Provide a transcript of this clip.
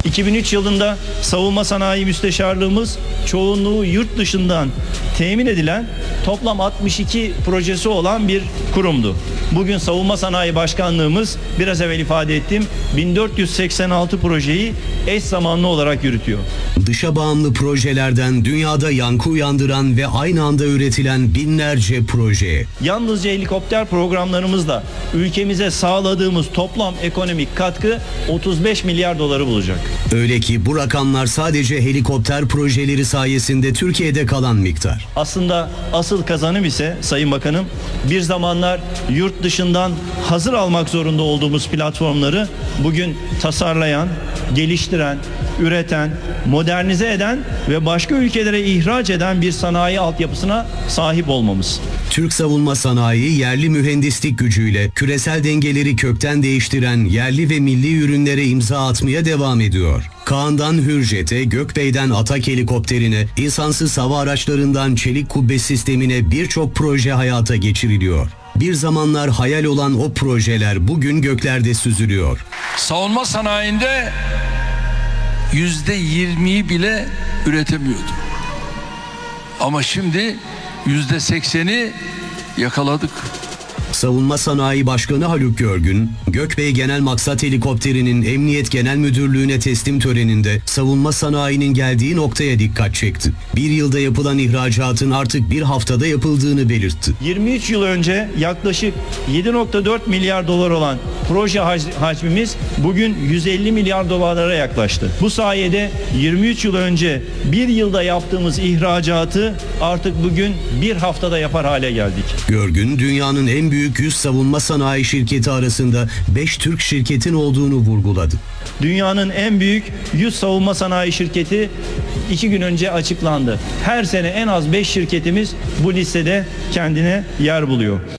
2003 yılında savunma sanayi müsteşarlığımız çoğunluğu yurt dışından temin edilen toplam 62 projesi olan bir kurumdu. Bugün Savunma Sanayi Başkanlığımız biraz evvel ifade ettiğim 1486 projeyi eş zamanlı olarak yürütüyor. Dışa bağımlı projelerden dünyada yankı uyandıran ve aynı anda üretilen binlerce proje. Yalnızca helikopter programlarımızla ülkemize sağladığımız toplam ekonomik katkı 35 milyar doları bulacak. Öyle ki bu rakamlar sadece helikopter projeleri sayesinde Türkiye'de kalan miktar. Aslında asıl kazanım ise Sayın Bakanım, bir zamanlar yurt dışından hazır almak zorunda olduğumuz platformları bugün tasarlayan, geliştiren, üreten, modernize eden ve başka ülkelere ihraç eden bir sanayi altyapısına sahip olmamız. Türk savunma sanayi yerli mühendislik gücüyle küresel dengeleri kökten değiştiren yerli ve milli ürünlere imza atmaya devam ediyor. Kaan'dan Hürjet'e, Gökbey'den Atak helikopterine, insansız hava araçlarından çelik kubbe sistemine birçok proje hayata geçiriliyor. Bir zamanlar hayal olan o projeler bugün göklerde süzülüyor. Savunma sanayinde %20'yi bile üretemiyordu. Ama şimdi %80'i yakaladık. Savunma Sanayi Başkanı Haluk Görgün, Gökbey Genel Maksat Helikopteri'nin Emniyet Genel Müdürlüğü'ne teslim töreninde savunma sanayinin geldiği noktaya dikkat çekti. Bir yılda yapılan ihracatın artık bir haftada yapıldığını belirtti. 23 yıl önce yaklaşık 7.4 milyar dolar olan proje hacmimiz bugün 150 milyar dolarlara yaklaştı. Bu sayede 23 yıl önce bir yılda yaptığımız ihracatı artık bugün bir haftada yapar hale geldik. Görgün, dünyanın en büyük 100 savunma sanayi şirketi arasında 5 Türk şirketin olduğunu vurguladı. Dünyanın en büyük 100 savunma sanayi şirketi 2 gün önce açıklandı. Her sene en az 5 şirketimiz bu listede kendine yer buluyor.